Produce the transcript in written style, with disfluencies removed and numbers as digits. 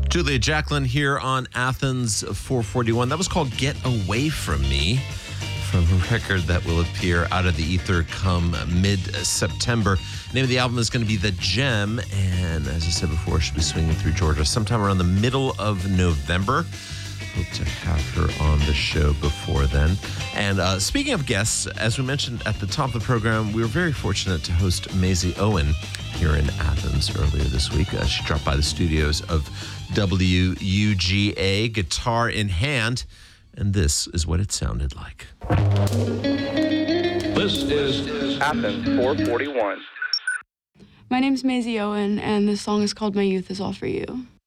Julia Jacklin here on Athens 441. That was called Get Away From Me, from a record that will appear out of the ether come mid-September. The name of the album is going to be The Gem, and as I said before, she'll be swinging through Georgia sometime around the middle of November. Hope to have her on the show before then. And speaking of guests, as we mentioned at the top of the program, we were very fortunate to host Maisie Owen here in Athens earlier this week. She dropped by the studios of WUGA, guitar in hand, and this is what it sounded like. This is Athens 441. My name's Maisie Owen, and this song is called My Youth Is All For You.